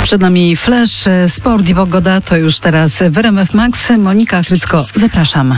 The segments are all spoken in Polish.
Przed nami Flash, sport i pogoda. To już teraz w RMF Max. Monika Chrycko, zapraszam.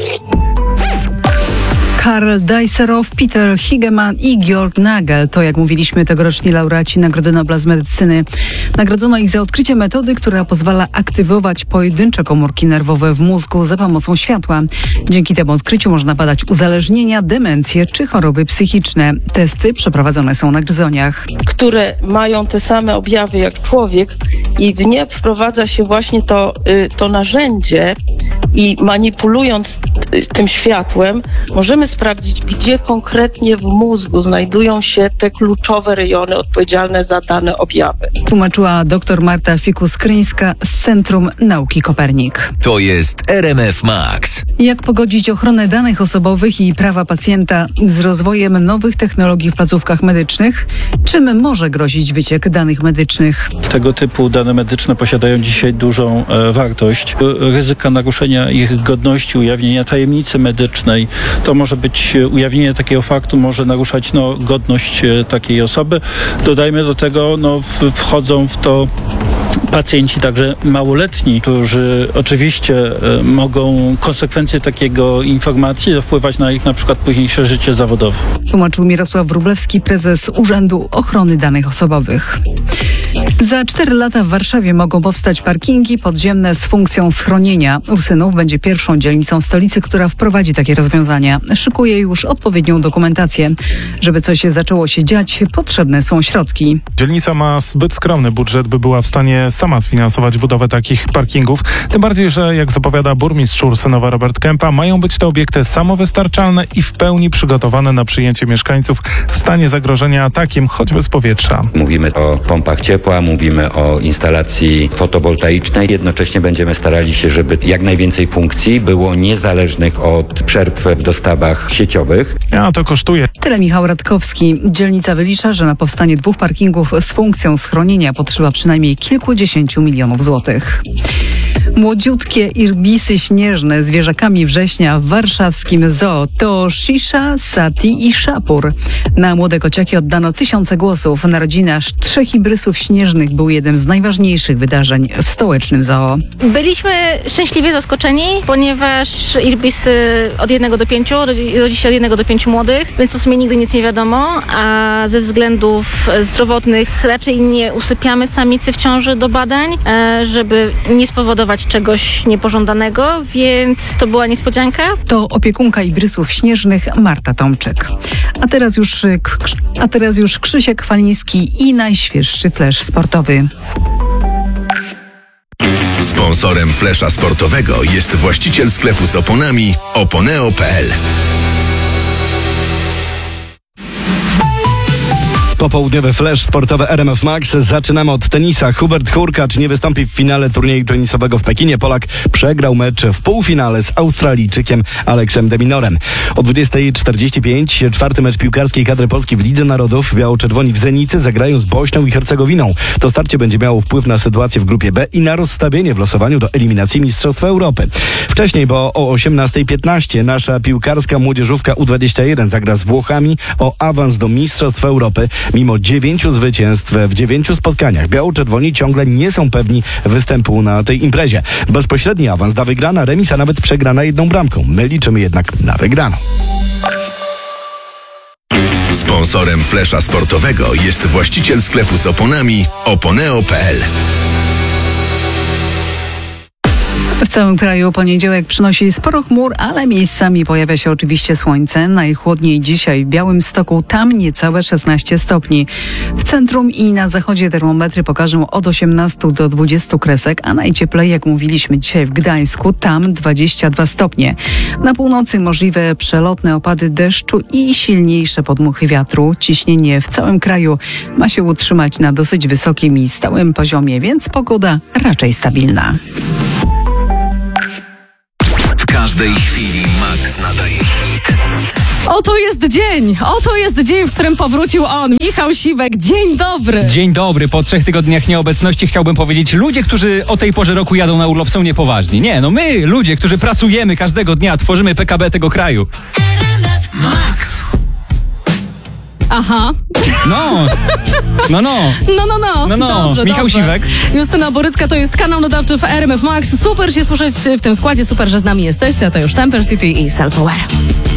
Karl Dijsselhoff, Peter Higeman i Georg Nagel to, jak mówiliśmy, tegoroczni laureaci Nagrody Nobla z medycyny. Nagrodzono ich za odkrycie metody, która pozwala aktywować pojedyncze komórki nerwowe w mózgu za pomocą światła. Dzięki temu odkryciu można badać uzależnienia, demencje czy choroby psychiczne. Testy przeprowadzone są na gryzoniach, które mają te same objawy jak człowiek, i w nie wprowadza się właśnie to narzędzie i manipulując tym światłem możemy sprawdzić, gdzie konkretnie w mózgu znajdują się te kluczowe rejony odpowiedzialne za dane objawy. Tłumaczyła dr Marta Fikus-Kryńska z Centrum Nauki Kopernik. To jest RMF Max. Jak pogodzić ochronę danych osobowych i prawa pacjenta z rozwojem nowych technologii w placówkach medycznych? Czym może grozić wyciek danych medycznych? Tego typu dane medyczne posiadają dzisiaj dużą wartość. Ryzyka naruszenia ich godności, ujawnienia tajemnicy medycznej, to może być ujawnienie takiego faktu, może naruszać godność takiej osoby. Dodajmy do tego, wchodzą w to pacjenci także małoletni, którzy oczywiście mogą konsekwencje takiego informacji wpływać na ich na przykład późniejsze życie zawodowe. Tłumaczył Mirosław Wróblewski, prezes Urzędu Ochrony Danych Osobowych. Za 4 lata w Warszawie mogą powstać parkingi podziemne z funkcją schronienia. Ursynów będzie pierwszą dzielnicą stolicy, która wprowadzi takie rozwiązania. Szykuje już odpowiednią dokumentację. Żeby coś zaczęło się dziać, potrzebne są środki. Dzielnica ma zbyt skromny budżet, by była w stanie sama sfinansować budowę takich parkingów. Tym bardziej, że jak zapowiada burmistrz Ursynowa Robert Kępa, mają być to obiekty samowystarczalne i w pełni przygotowane na przyjęcie mieszkańców w stanie zagrożenia atakiem, choćby z powietrza. Mówimy o pompach ciepła, mówimy o instalacji fotowoltaicznej. Jednocześnie będziemy starali się, żeby jak najwięcej funkcji było niezależnych od przerw w dostawach sieciowych. A to kosztuje. Tyle Michał Radkowski. Dzielnica wylicza, że na powstanie 2 parkingów z funkcją schronienia potrzeba przynajmniej kilkudziesięciu milionów złotych. Młodziutkie irbisy śnieżne z wieżakami września w warszawskim zoo to Shisha, Sati i Szapur. Na młode kociaki oddano tysiące głosów. Narodziny aż 3 ibrysów śnieżnych był jednym z najważniejszych wydarzeń w stołecznym zoo. Byliśmy szczęśliwie zaskoczeni, ponieważ irbisy od 1 do 5, rodzi się od 1 do 5 młodych, więc w sumie nigdy nic nie wiadomo, a ze względów zdrowotnych raczej nie usypiamy samicy w ciąży do badań, żeby nie spowodować czegoś niepożądanego, więc to była niespodzianka. To opiekunka ibrysów śnieżnych Marta Tomczyk. A teraz już Krzysiek Faliński i najświeższy flash sportowy. Sponsorem Flesza Sportowego jest właściciel sklepu z oponami oponeo.pl. Popołudniowy flash sportowy RMF Max. Zaczynamy od tenisa. Hubert Hurkacz nie wystąpi w finale turnieju tenisowego w Pekinie. Polak przegrał mecz w półfinale z Australijczykiem Aleksem de Minorem. O 20:45 czwarty mecz piłkarskiej kadry Polski w Lidze Narodów. Biało-czerwoni w Zenicy zagrają z Bośnią i Hercegowiną. To starcie będzie miało wpływ na sytuację w grupie B i na rozstawienie w losowaniu do eliminacji Mistrzostw Europy. Wcześniej, bo o 18:15 nasza piłkarska młodzieżówka U21 zagra z Włochami o awans do Mistrzostw Europy. Mimo 9 zwycięstw w 9 spotkaniach, biało-czerwoni ciągle nie są pewni występu na tej imprezie. Bezpośredni awans da wygrana, remis, a nawet przegrana 1 bramką. My liczymy jednak na wygraną. Sponsorem Flesza Sportowego jest właściciel sklepu z oponami oponeo.pl. W całym kraju poniedziałek przynosi sporo chmur, ale miejscami pojawia się oczywiście słońce. Najchłodniej dzisiaj w Białymstoku, tam niecałe 16 stopni. W centrum i na zachodzie termometry pokażą od 18 do 20 kresek, a najcieplej, jak mówiliśmy dzisiaj w Gdańsku, tam 22 stopnie. Na północy możliwe przelotne opady deszczu i silniejsze podmuchy wiatru. Ciśnienie w całym kraju ma się utrzymać na dosyć wysokim i stałym poziomie, więc pogoda raczej stabilna. W każdej chwili Max nadaje hit. Oto jest dzień, w którym powrócił on, Michał Siwek. Dzień dobry. Dzień dobry. Po 3 tygodniach nieobecności chciałbym powiedzieć, ludzie, którzy o tej porze roku jadą na urlop, są niepoważni. Nie, my, ludzie, którzy pracujemy każdego dnia, tworzymy PKB tego kraju. Max. Aha. No. Dobrze, Michał dobrze. Siwek. Justyna Borycka, to jest kanał nadawczy w RMF Max. Super się słyszeć w tym składzie, super, że z nami jesteście. A to już Temper City i Self Aware.